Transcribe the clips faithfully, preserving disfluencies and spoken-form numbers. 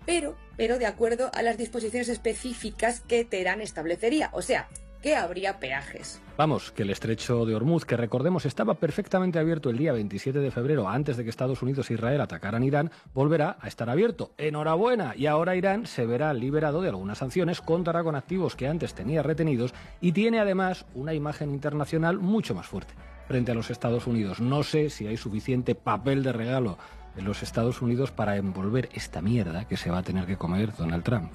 pero, pero de acuerdo a las disposiciones específicas que Teherán establecería, o sea, que habría peajes. Vamos, que el estrecho de Hormuz, que recordemos estaba perfectamente abierto el día veintisiete de febrero, antes de que Estados Unidos e Israel atacaran Irán, volverá a estar abierto. ¡Enhorabuena! Y ahora Irán se verá liberado de algunas sanciones, contará con activos que antes tenía retenidos y tiene además una imagen internacional mucho más fuerte frente a los Estados Unidos. No sé si hay suficiente papel de regalo en los Estados Unidos para envolver esta mierda que se va a tener que comer Donald Trump.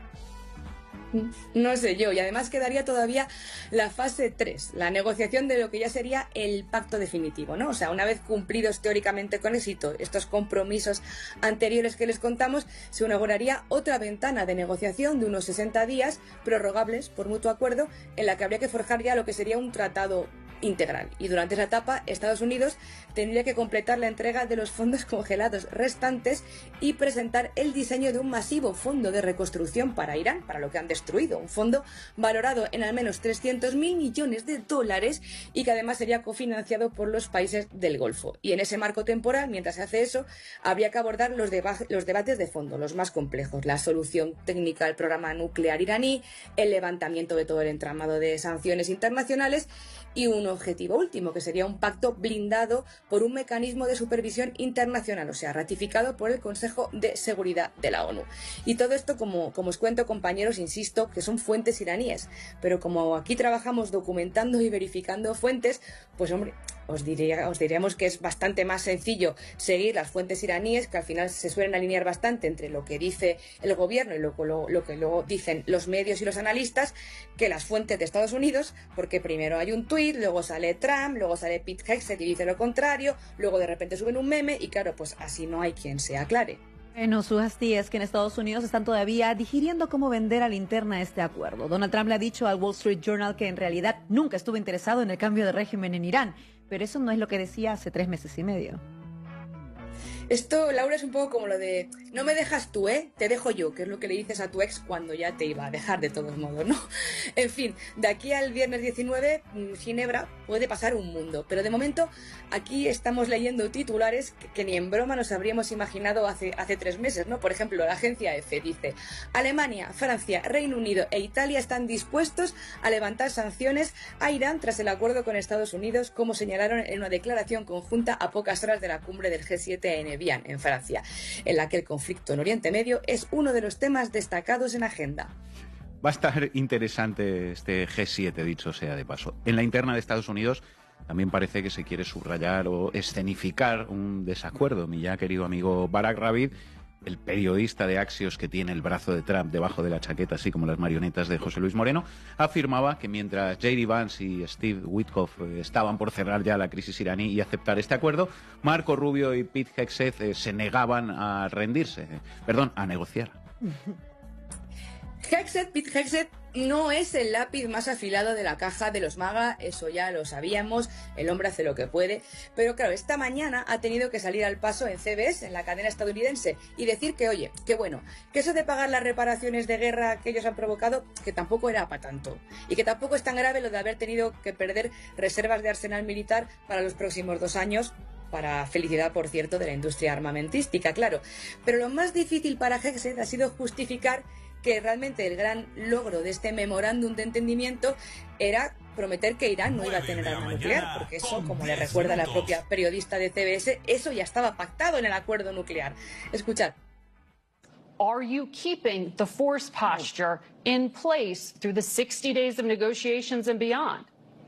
No sé yo, y además quedaría todavía la fase tres, la negociación de lo que ya sería el pacto definitivo, ¿no? O sea, una vez cumplidos teóricamente con éxito estos compromisos anteriores que les contamos, se inauguraría otra ventana de negociación de unos sesenta días, prorrogables por mutuo acuerdo, en la que habría que forjar ya lo que sería un tratado integral. Y durante esa etapa, Estados Unidos tendría que completar la entrega de los fondos congelados restantes y presentar el diseño de un masivo fondo de reconstrucción para Irán, para lo que han destruido. Un fondo valorado en al menos trescientos mil millones de dólares y que además sería cofinanciado por los países del Golfo. Y en ese marco temporal, mientras se hace eso, habría que abordar los, deba los debates de fondo, los más complejos. La solución técnica al programa nuclear iraní, el levantamiento de todo el entramado de sanciones internacionales y un objetivo último, que sería un pacto blindado por un mecanismo de supervisión internacional, o sea, ratificado por el Consejo de Seguridad de la ONU. Y todo esto, como, como os cuento, compañeros, insisto, que son fuentes iraníes, pero como aquí trabajamos documentando y verificando fuentes, pues hombre, os, diría, os diríamos que es bastante más sencillo seguir las fuentes iraníes, que al final se suelen alinear bastante entre lo que dice el gobierno y lo, lo, lo que luego dicen los medios y los analistas, que las fuentes de Estados Unidos, porque primero hay un tuit, luego sale Trump, luego sale Pete Hegseth y dice lo contrario, luego de repente suben un meme y claro, pues así no hay quien se aclare. Bueno, su hastío es que en Estados Unidos están todavía digiriendo cómo vender a la interna este acuerdo. Donald Trump le ha dicho al Wall Street Journal que en realidad nunca estuvo interesado en el cambio de régimen en Irán, pero eso no es lo que decía hace tres meses y medio. Esto, Laura, es un poco como lo de no me dejas tú, ¿eh? Te dejo yo, que es lo que le dices a tu ex cuando ya te iba a dejar de todos modos, ¿no? En fin, de aquí al viernes diecinueve, Ginebra puede pasar un mundo, pero de momento aquí estamos leyendo titulares que, que ni en broma nos habríamos imaginado hace, hace tres meses, ¿no? Por ejemplo, la agencia EFE dice: Alemania, Francia, Reino Unido e Italia están dispuestos a levantar sanciones a Irán tras el acuerdo con Estados Unidos, como señalaron en una declaración conjunta a pocas horas de la cumbre del G siete en Evian, en Francia, en la que el conflicto en Oriente Medio es uno de los temas destacados en agenda. Va a estar interesante este G siete, dicho sea de paso. En la interna de Estados Unidos también parece que se quiere subrayar o escenificar un desacuerdo. Mi ya querido amigo Barack Ravid, el periodista de Axios que tiene el brazo de Trump debajo de la chaqueta, así como las marionetas de José Luis Moreno, afirmaba que mientras J D Vance y Steve Witkoff estaban por cerrar ya la crisis iraní y aceptar este acuerdo, Marco Rubio y Pete Hegseth eh, se negaban a rendirse, eh, perdón, a negociar. Hegseth, Pete Hegseth no es el lápiz más afilado de la caja de los MAGA, eso ya lo sabíamos, el hombre hace lo que puede, pero claro, esta mañana ha tenido que salir al paso en C B S, en la cadena estadounidense, y decir que, oye, que bueno, que eso de pagar las reparaciones de guerra que ellos han provocado, que tampoco era para tanto, y que tampoco es tan grave lo de haber tenido que perder reservas de arsenal militar para los próximos dos años, para felicidad, por cierto, de la industria armamentística, claro. Pero lo más difícil para Hegseth ha sido justificar que realmente el gran logro de este memorándum de entendimiento era prometer que Irán no iba a tener arma nuclear, porque eso, como le recuerda la propia periodista de C B S, eso ya estaba pactado en el acuerdo nuclear. Escuchad. Are you keeping the force posture in place through the sixty days of negotiations and beyond?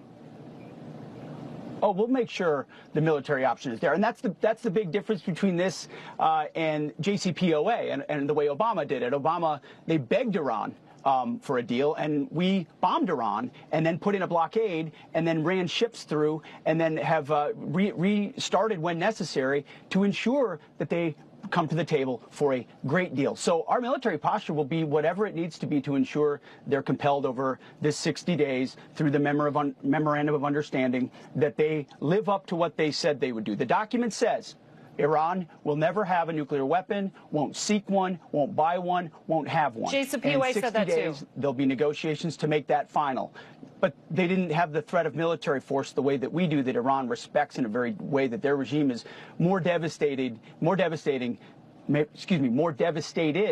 Oh, we'll make sure the military option is there. And that's the that's the big difference between this uh, and J C P O A and, and the way Obama did it. Obama, they begged Iran um, for a deal, and we bombed Iran and then put in a blockade and then ran ships through and then have uh, re restarted when necessary to ensure that they come to the table for a great deal. So our military posture will be whatever it needs to be to ensure they're compelled over this sixty days through the memorandum of understanding that they live up to what they said they would do. The document says Iran will never have a nuclear weapon, won't seek one, won't buy one, won't have one. J C P O A said that days, too. There'll be negotiations to make that final. But they didn't have the threat of military force the way that we do, that Iran respects in a very way that their regime is more devastated, more devastating, excuse me, more devastated.